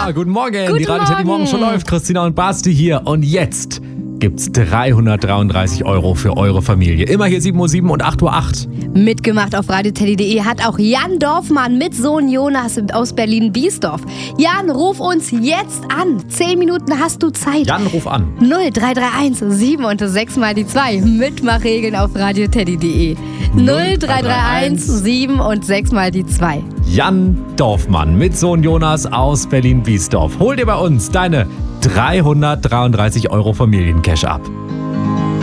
Ja, guten Morgen. Guten Die Radio Teddy Morgen schon läuft. Christina und Basti hier. Und jetzt gibt's 333 € für eure Familie. Immer hier 7:07 und 8:08. Mitgemacht auf radioteddy.de hat auch Jan Dorfmann mit Sohn Jonas aus Berlin-Biesdorf. Jan, ruf uns jetzt an. 10 Minuten hast du Zeit. Jan, ruf an. 0331 7 und 6 mal die 2. Mitmachregeln auf radioteddy.de. 0331 7 und 6 mal die 2. Jan Dorfmann mit Sohn Jonas aus Berlin-Biesdorf. Hol dir bei uns deine 333 € Familiencash ab.